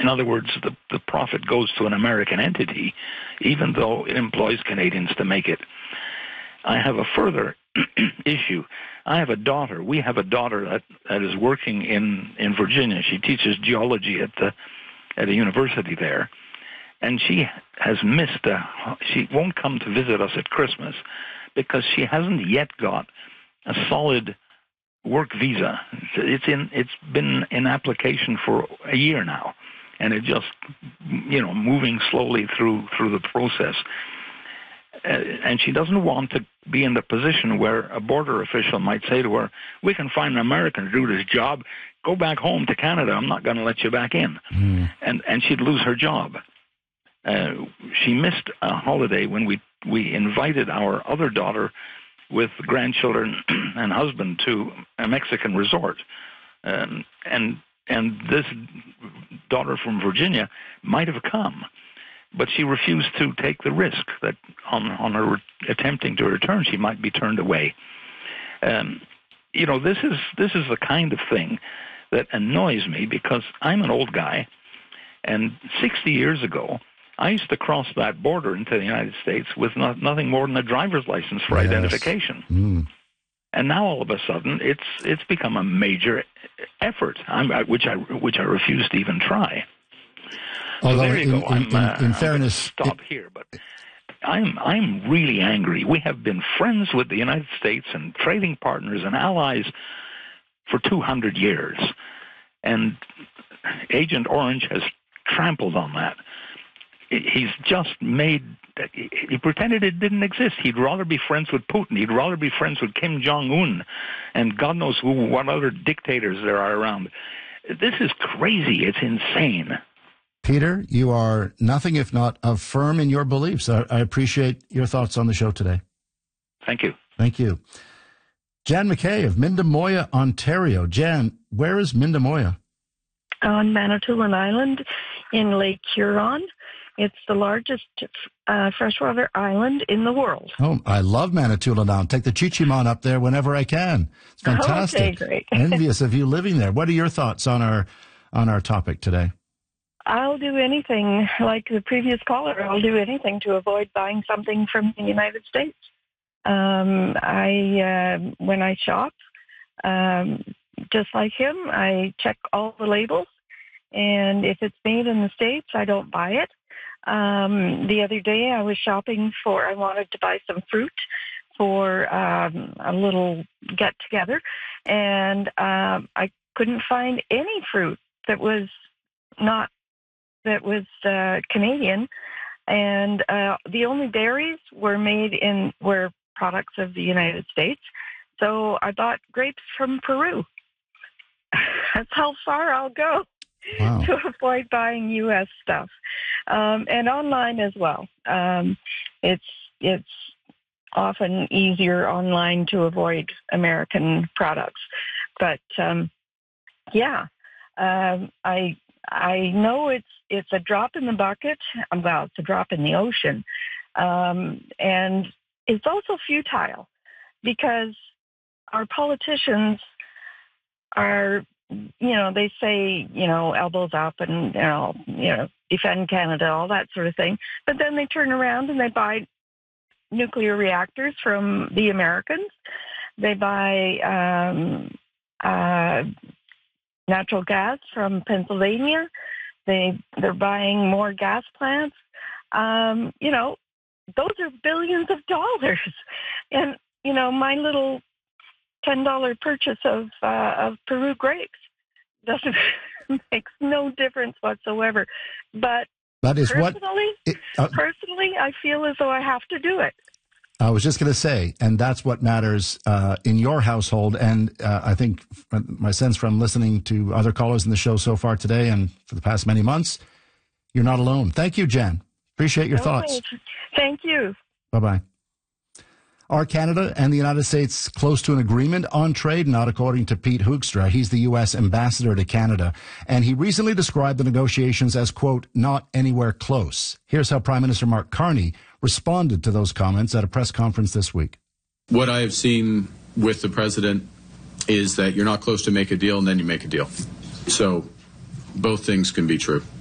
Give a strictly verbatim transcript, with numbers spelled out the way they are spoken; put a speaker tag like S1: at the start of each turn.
S1: In other words, the, the profit goes to an American entity, even though it employs Canadians to make it. I have a further issue. I have a daughter. We have a daughter that, that is working in, in Virginia. She teaches geology at the at a university there. And she has missed a, she won't come to visit us at Christmas because she hasn't yet got a solid work visa. It's in, it's been in application for a year now, and it just, you know, moving slowly through through the process. Uh, and she doesn't want to be in the position where a border official might say to her, "We can find an American to do this job. Go back home to Canada. I'm not going to let you back in." Mm. And and she'd lose her job. Uh, she missed a holiday when we, we invited our other daughter with grandchildren and husband to a Mexican resort. Um, and and this daughter from Virginia might have come, but she refused to take the risk that on, on her re- attempting to return, she might be turned away. Um, you know, this is this is the kind of thing that annoys me because I'm an old guy, and sixty years ago, I used to cross that border into the United States with not, nothing more than a driver's license for yes. identification. Mm. And now all of a sudden, it's it's become a major effort, I'm, I, which I which I refuse to even try.
S2: Although,
S1: so there you
S2: in,
S1: go.
S2: In,
S1: I'm,
S2: in,
S1: uh,
S2: in fairness,
S1: I'm stop
S2: it,
S1: here, but I'm I'm really angry. We have been friends with the United States and trading partners and allies for two hundred years, and Agent Orange has trampled on that. He's just made, he pretended it didn't exist. He'd rather be friends with Putin. He'd rather be friends with Kim Jong-un and God knows who, what other dictators there are around. This is crazy. It's insane.
S2: Peter, you are nothing if not uh, firm in your beliefs. I, I appreciate your thoughts on the show today.
S1: Thank you.
S2: Thank you. Jan McKay of Mindamoya, Ontario. Jan, where is Mindamoya?
S3: On Manitoulin Island in Lake Huron. It's the largest uh, freshwater island in the world.
S2: Oh, I love Manitoulin Island. Take the Chi-Chi-Mon up there whenever I can. It's fantastic.
S3: Okay, great.
S2: Envious of you living there. What are your thoughts on our on our topic today?
S3: I'll do anything, like the previous caller, I'll do anything to avoid buying something from the United States. Um, I uh, when I shop, um, just like him, I check all the labels, and if it's made in the States, I don't buy it. Um, the other day I was shopping for, I wanted to buy some fruit for um, a little get-together, and um, I couldn't find any fruit that was not, that was uh, Canadian, and uh, the only dairies were made in, were products of the United States, so I bought grapes from Peru. That's how far I'll go. Wow. To avoid buying U S stuff, um, and online as well. Um, it's it's often easier online to avoid American products, but um, yeah, um, I I know it's it's a drop in the bucket. Well, it's a drop in the ocean, um, and it's also futile because our politicians are. You know, they say, you know, elbows up and, you know, you know, defend Canada, all that sort of thing. But then they turn around and they buy nuclear reactors from the Americans. They buy um, uh, natural gas from Pennsylvania. They, they're buying more gas plants. Um, you know, those are billions of dollars. And, you know, my little ten dollars purchase of uh, of Peru grapes doesn't makes no difference whatsoever. But
S2: that is
S3: personally,
S2: what it, uh,
S3: personally, I feel as though I have to do it.
S2: I was just going to say, and that's what matters uh, in your household. And uh, I think my sense from listening to other callers in the show so far today and for the past many months, you're not alone. Thank you, Jan. Appreciate your okay. thoughts.
S3: Thank you.
S2: Bye-bye. Are Canada and the United States close to an agreement on trade? Not according to Pete Hoekstra. He's the U S ambassador to Canada. And he recently described the negotiations as, quote, not anywhere close. Here's how Prime Minister Mark Carney responded to those comments at a press conference this week.
S4: What I have seen with the president is that you're not close to make a deal and then you make a deal. So both things can be true.